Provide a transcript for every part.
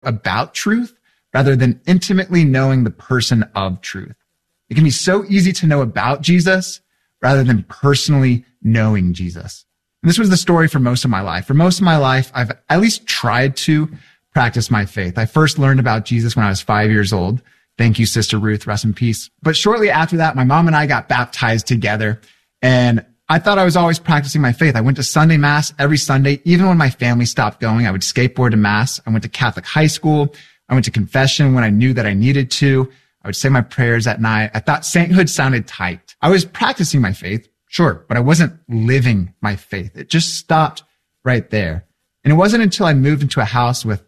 about truth rather than intimately knowing the person of truth. It can be so easy to know about Jesus rather than personally knowing Jesus. And this was the story for most of my life. For most of my life, I've at least tried to practice my faith. I first learned about Jesus when I was 5 years old. Thank you, Sister Ruth, rest in peace. But shortly after that, my mom and I got baptized together, and I thought I was always practicing my faith. I went to Sunday Mass every Sunday. Even when my family stopped going, I would skateboard to Mass. I went to Catholic high school. I went to confession when I knew that I needed to. I would say my prayers at night. I thought sainthood sounded tight. I was practicing my faith, sure, but I wasn't living my faith. It just stopped right there. And it wasn't until I moved into a house with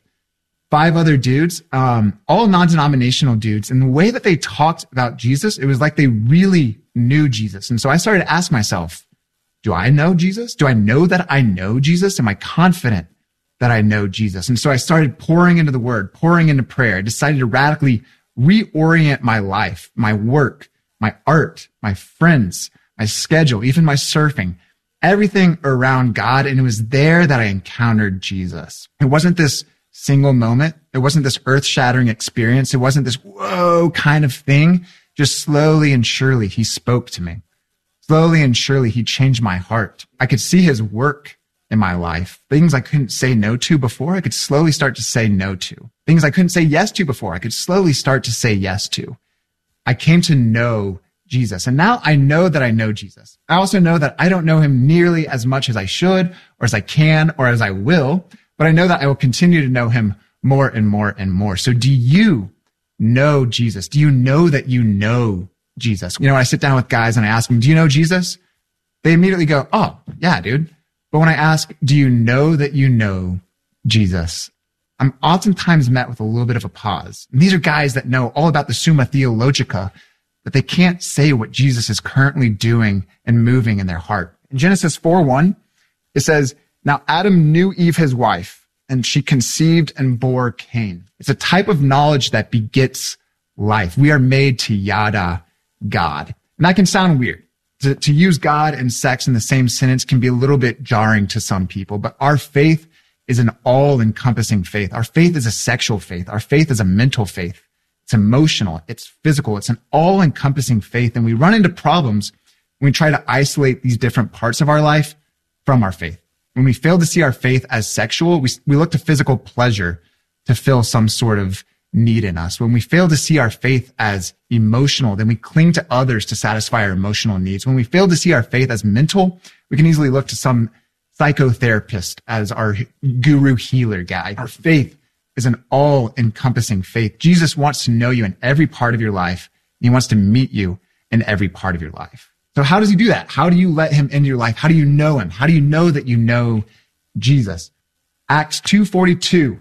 5 other dudes, all non-denominational dudes. And the way that they talked about Jesus, it was like they really knew Jesus. And so I started to ask myself, do I know Jesus? Do I know that I know Jesus? Am I confident that I know Jesus? And so I started pouring into the word, pouring into prayer. I decided to radically reorient my life, my work, my art, my friends, my schedule, even my surfing, everything around God. And it was there that I encountered Jesus. It wasn't this single moment. It wasn't this earth-shattering experience. It wasn't this whoa kind of thing. Just slowly and surely, he spoke to me. Slowly and surely, he changed my heart. I could see his work in my life. Things I couldn't say no to before, I could slowly start to say no to. Things I couldn't say yes to before, I could slowly start to say yes to. I came to know Jesus. And now I know that I know Jesus. I also know that I don't know him nearly as much as I should, or as I can, or as I will, but I know that I will continue to know him more and more and more. So do you know Jesus? Do you know that you know Jesus? You know, when I sit down with guys and I ask them, do you know Jesus? They immediately go, oh, yeah, dude. But when I ask, do you know that you know Jesus? I'm oftentimes met with a little bit of a pause. And these are guys that know all about the Summa Theologica, but they can't say what Jesus is currently doing and moving in their heart. In Genesis 4:1, it says, now Adam knew Eve, his wife, and she conceived and bore Cain. It's a type of knowledge that begets life. We are made to yada God. And that can sound weird. To use God and sex in the same sentence can be a little bit jarring to some people, but our faith is an all-encompassing faith. Our faith is a sexual faith. Our faith is a mental faith. It's emotional. It's physical. It's an all-encompassing faith. And we run into problems when we try to isolate these different parts of our life from our faith. When we fail to see our faith as sexual, we look to physical pleasure to fill some sort of need in us. When we fail to see our faith as emotional, then we cling to others to satisfy our emotional needs. When we fail to see our faith as mental, we can easily look to some psychotherapist as our guru healer guy. Our faith is an all-encompassing faith. Jesus wants to know you in every part of your life. And he wants to meet you in every part of your life. So how does he do that? How do you let him into your life? How do you know him? How do you know that you know Jesus? Acts 2:42.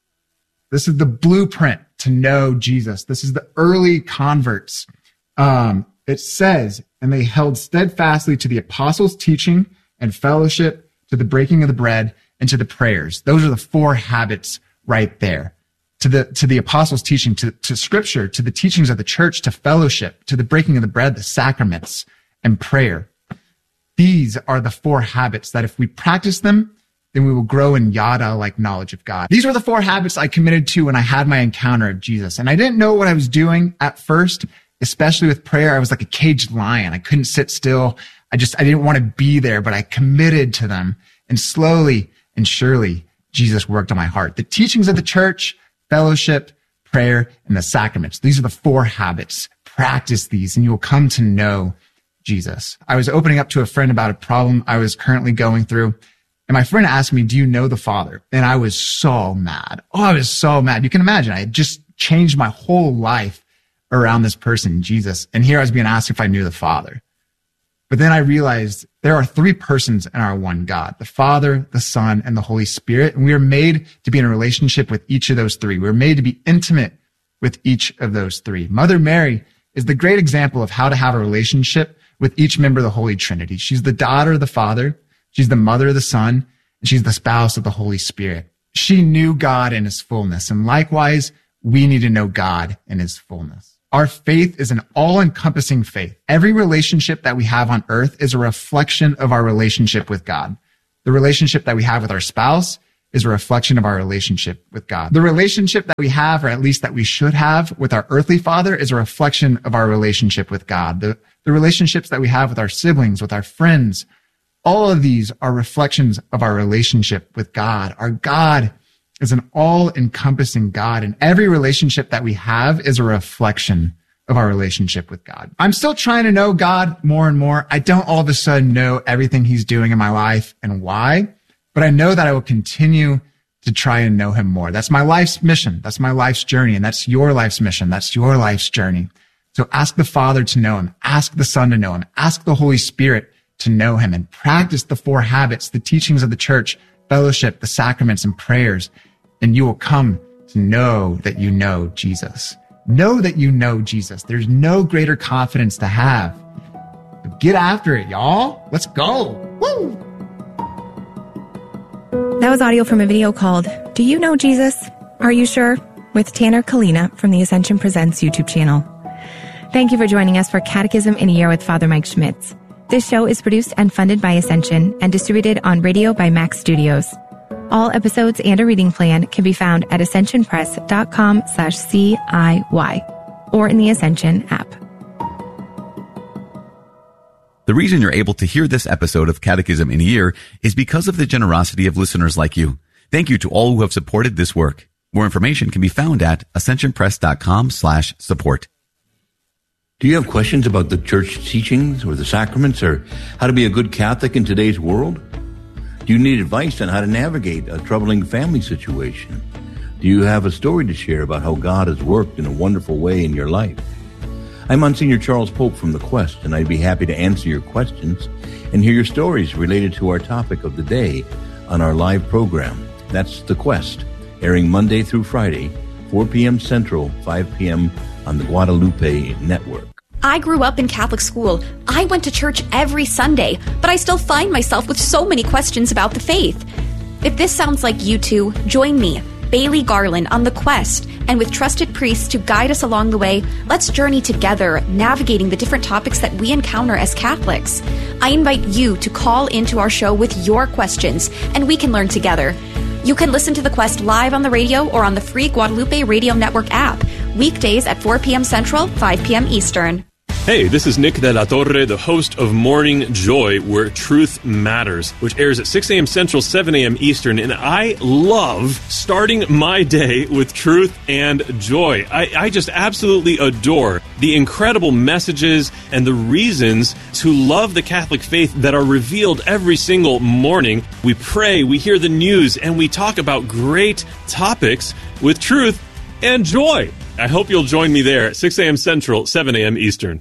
This is the blueprint to know Jesus. This is the early converts. It says, and they held steadfastly to the apostles' teaching and fellowship, to the breaking of the bread, and to the prayers. Those are the 4 habits right there. To the apostles' teaching, to scripture, to the teachings of the church, to fellowship, to the breaking of the bread, the sacraments, and prayer. These are the 4 habits that if we practice them, then we will grow in yada-like knowledge of God. These were the 4 habits I committed to when I had my encounter of Jesus. And I didn't know what I was doing at first, especially with prayer. I was like a caged lion. I couldn't sit still. I didn't want to be there, but I committed to them. And slowly and surely, Jesus worked on my heart. The teachings of the church, fellowship, prayer, and the sacraments. These are the 4 habits. Practice these and you will come to know Jesus. I was opening up to a friend about a problem I was currently going through. And my friend asked me, do you know the Father? And I was so mad. Oh, I was so mad. You can imagine. I had just changed my whole life around this person, Jesus. And here I was being asked if I knew the Father. But then I realized there are 3 persons in our one God, the Father, the Son, and the Holy Spirit. And we are made to be in a relationship with each of those 3. We're made to be intimate with each of those 3. Mother Mary is the great example of how to have a relationship with each member of the Holy Trinity. She's the daughter of the Father. She's the mother of the Son, and she's the spouse of the Holy Spirit. She knew God in his fullness, and likewise, we need to know God in his fullness. Our faith is an all-encompassing faith. Every relationship that we have on earth is a reflection of our relationship with God. The relationship that we have with our spouse is a reflection of our relationship with God. The relationship that we have, or at least that we should have with our earthly father, is a reflection of our relationship with God. The relationships that we have with our siblings, with our friends, all of these are reflections of our relationship with God. Our God is an all-encompassing God, and every relationship that we have is a reflection of our relationship with God. I'm still trying to know God more and more. I don't all of a sudden know everything he's doing in my life and why, but I know that I will continue to try and know him more. That's my life's mission. That's my life's journey, and that's your life's mission. That's your life's journey. So ask the Father to know him. Ask the Son to know him. Ask the Holy Spirit to know him, and practice the 4 habits, the teachings of the church, fellowship, the sacraments, and prayers, and you will come to know that you know Jesus. Know that you know Jesus. There's no greater confidence to have. But get after it, y'all. Let's go. Woo! That was audio from a video called Do You Know Jesus? Are You Sure? With Tanner Kalina from the Ascension Presents YouTube channel. Thank you for joining us for Catechism in a Year with Father Mike Schmitz. This show is produced and funded by Ascension and distributed on radio by Max Studios. All episodes and a reading plan can be found at ascensionpress.com/CIY or in the Ascension app. The reason you're able to hear this episode of Catechism in a Year is because of the generosity of listeners like you. Thank you to all who have supported this work. More information can be found at ascensionpress.com/support. Do you have questions about the church teachings or the sacraments or how to be a good Catholic in today's world? Do you need advice on how to navigate a troubling family situation? Do you have a story to share about how God has worked in a wonderful way in your life? I'm Monsignor Charles Pope from The Quest, and I'd be happy to answer your questions and hear your stories related to our topic of the day on our live program. That's The Quest, airing Monday through Friday, 4 p.m. Central, 5 p.m. on the Guadalupe Network. I grew up in Catholic school. I went to church every Sunday, but I still find myself with so many questions about the faith. If this sounds like you two, join me, Bailey Garland, on The Quest, and with trusted priests to guide us along the way, let's journey together, navigating the different topics that we encounter as Catholics. I invite you to call into our show with your questions, and we can learn together. You can listen to The Quest live on the radio or on the free Guadalupe Radio Network app, weekdays at 4 p.m. Central, 5 p.m. Eastern. Hey, this is Nick de la Torre, the host of Morning Joy, where truth matters, which airs at 6 a.m. Central, 7 a.m. Eastern, and I love starting my day with truth and joy. I just absolutely adore the incredible messages and the reasons to love the Catholic faith that are revealed every single morning. We pray, we hear the news, and we talk about great topics with truth and joy. I hope you'll join me there at 6 a.m. Central, 7 a.m. Eastern.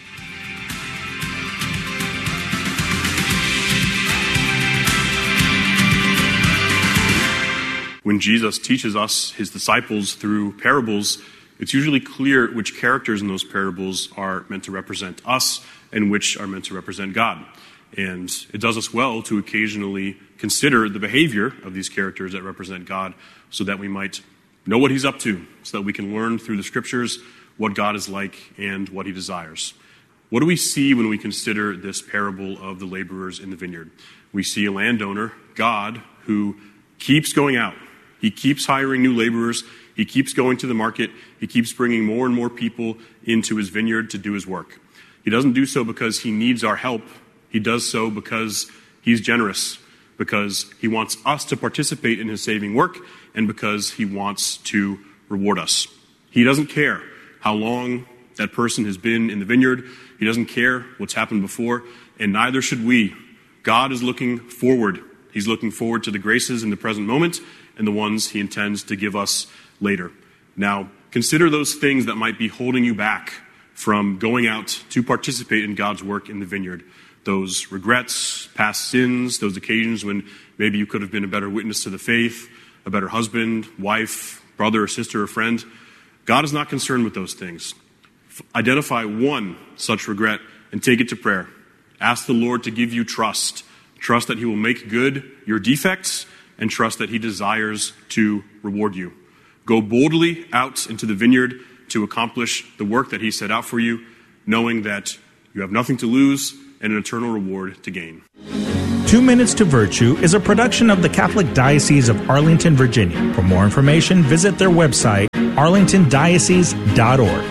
When Jesus teaches us, his disciples, through parables, it's usually clear which characters in those parables are meant to represent us and which are meant to represent God. And it does us well to occasionally consider the behavior of these characters that represent God so that we might know what he's up to, so that we can learn through the scriptures what God is like and what he desires. What do we see when we consider this parable of the laborers in the vineyard? We see a landowner, God, who keeps going out. He keeps hiring new laborers. He keeps going to the market. He keeps bringing more and more people into his vineyard to do his work. He doesn't do so because he needs our help. He does so because he's generous, because he wants us to participate in his saving work, and because he wants to reward us. He doesn't care how long that person has been in the vineyard. He doesn't care what's happened before, and neither should we. God is looking forward. He's looking forward to the graces in the present moment and the ones he intends to give us later. Now, consider those things that might be holding you back from going out to participate in God's work in the vineyard. Those regrets, past sins, those occasions when maybe you could have been a better witness to the faith, a better husband, wife, brother or sister or friend. God is not concerned with those things. Identify one such regret and take it to prayer. Ask the Lord to give you trust. Trust that he will make good your defects, and trust that he desires to reward you. Go boldly out into the vineyard to accomplish the work that he set out for you, knowing that you have nothing to lose and an eternal reward to gain. 2 Minutes to Virtue is a production of the Catholic Diocese of Arlington, Virginia. For more information, visit their website, arlingtondiocese.org.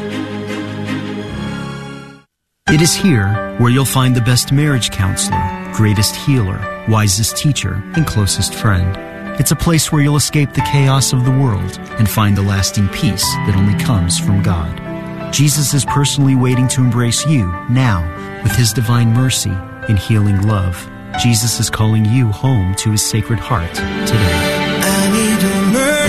It is here where you'll find the best marriage counselor, greatest healer, wisest teacher, and closest friend. It's a place where you'll escape the chaos of the world and find the lasting peace that only comes from God. Jesus is personally waiting to embrace you now with His divine mercy and healing love. Jesus is calling you home to His Sacred Heart today. I need a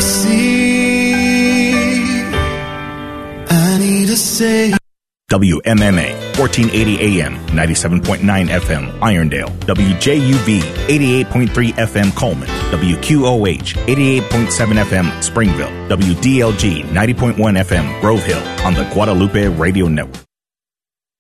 mercy. I need a Savior. WMMA, 1480 AM, 97.9 FM, Irondale. WJUV, 88.3 FM, Coleman. WQOH, 88.7 FM, Springville. WDLG, 90.1 FM, Grove Hill, on the Guadalupe Radio Network.